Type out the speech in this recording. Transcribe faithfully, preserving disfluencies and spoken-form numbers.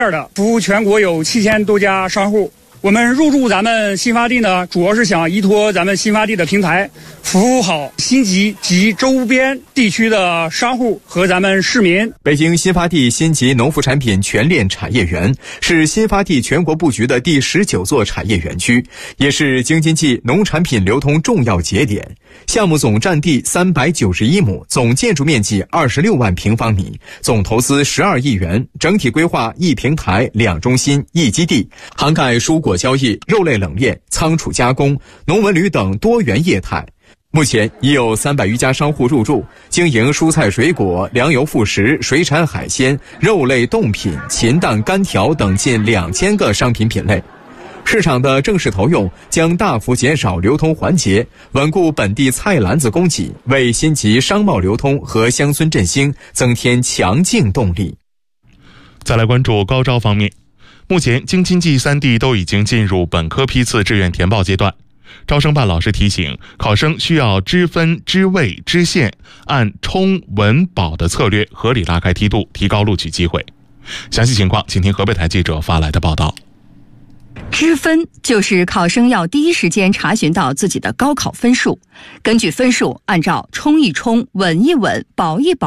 的，服务全国有七千多家商户。我们入驻咱们新发地呢，主要是想依托咱们新发地的平台，服务好新集及周边地区的商户和咱们市民。 北京新发地新集农副产品全链产业园是新发地全国布局的第十九座产业园区，也是京津冀农产品流通重要节点。项目总占地三百九十一亩，总建筑面积二十六万平方米，总投资十二亿元，整体规划一平台、两中心、一基地，涵盖蔬果交易、肉类冷链、仓储加工、农文旅等多元业态。目前已有三百余家商户入驻，经营蔬菜水果、粮油副食、水产海鲜、肉类冻品、禽蛋干条等近两千个商品品类。市场的正式投用将大幅减少流通环节，稳固本地菜篮子供给，为新集商贸流通和乡村振兴增添强劲动力。 再来关注高招方面，目前京津冀三地都已经进入本科批次志愿填报阶段。招生办老师提醒，考生需要知分、知位、知县，按冲、稳、保的策略合理拉开梯度，提高录取机会。详细情况，请听河北台记者发来的报道。 知分就是考生要第一时间查询到自己的高考分数，根据分数按照冲一冲、稳一稳、保一保